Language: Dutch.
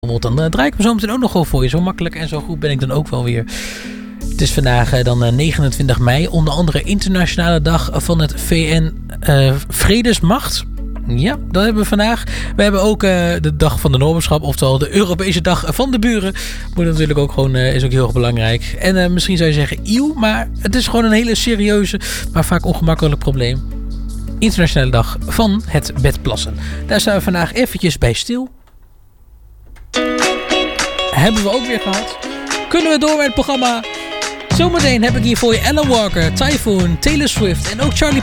Dan draai ik hem zo meteen ook nog wel voor je. Zo makkelijk en zo goed ben ik dan ook wel weer. Het is vandaag dan 29 mei. Onder andere internationale dag van het VN Vredesmacht. Ja, dat hebben we vandaag. We hebben ook de dag van de Noorderschap. Oftewel de Europese dag van de buren. Moet natuurlijk ook gewoon, is ook heel erg belangrijk. En misschien zou je zeggen eeuw. Maar het is gewoon een hele serieuze, maar vaak ongemakkelijk probleem. Internationale dag van het bedplassen. Daar staan we vandaag eventjes bij stil. Hebben we ook weer gehad. Kunnen we door met het programma. Zometeen heb ik hier voor je Alan Walker, Typhoon, Taylor Swift en ook Charlie